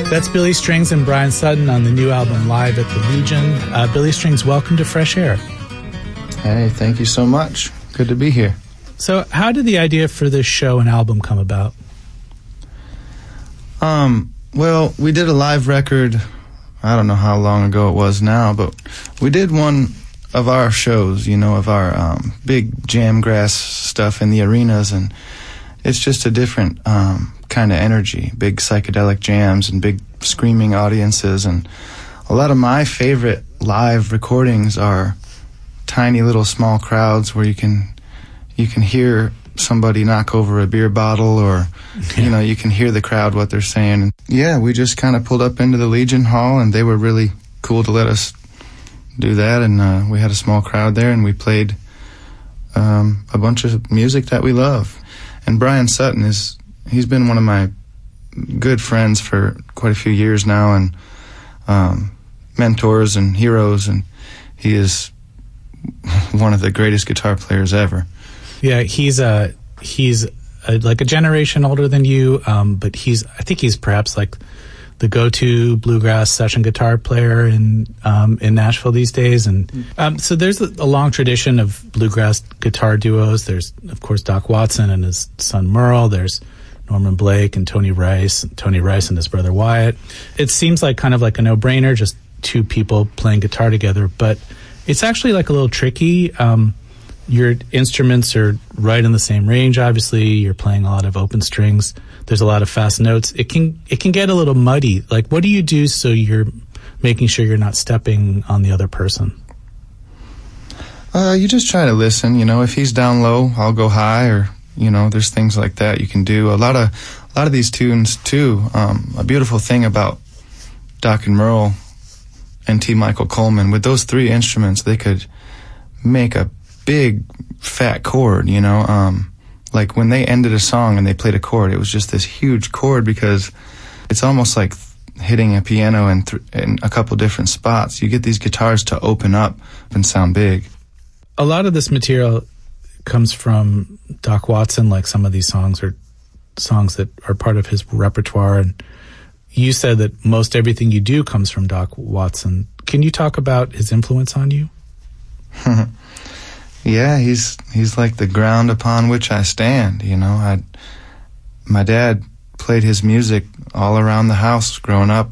That's Billy Strings and Brian Sutton on the new album Live at the Legion. Billy Strings, welcome to Fresh Air. Hey, thank you so much. Good to be here. So how did the idea for this show and album come about? Well, we did a live record, I don't know how long ago it was now, but we did one of our shows, of our big jamgrass stuff in the arenas, and it's just a different kind of energy, big psychedelic jams and big screaming audiences, and a lot of my favorite live recordings are tiny little small crowds where you can hear somebody knock over a beer bottle, or you can hear the crowd what they're saying. And yeah, we just kind of pulled up into the Legion Hall, and they were really cool to let us do that, and we had a small crowd there, and we played a bunch of music that we love. And Brian Sutton he's been one of my good friends for quite a few years now, and mentors and heroes, and he is one of the greatest guitar players ever. Yeah, he's like a generation older than you, but I think he's perhaps like the go-to bluegrass session guitar player in Nashville these days. And so there's a long tradition of bluegrass guitar duos. There's, of course, Doc Watson and his son Merle. There's Norman Blake and Tony Rice and his brother Wyatt. It seems like kind of like a no-brainer, just two people playing guitar together, but it's actually like a little tricky. Your instruments are right in the same range, obviously. You're playing a lot of open strings. There's a lot of fast notes. It can get a little muddy. Like, what do you do so you're making sure you're not stepping on the other person? You just try to listen. If he's down low, I'll go high, or there's things like that you can do. A lot of these tunes too. A beautiful thing about Doc and Merle and T. Michael Coleman, with those three instruments, they could make a big fat chord, like when they ended a song and they played a chord, it was just this huge chord, because it's almost like hitting a piano in a couple different spots. You get these guitars to open up and sound big. A lot of this material comes from Doc Watson, like some of these songs are songs that are part of his repertoire, and you said that most everything you do comes from Doc Watson. Can you talk about his influence on you? Yeah, he's like the ground upon which I stand. My dad played his music all around the house growing up.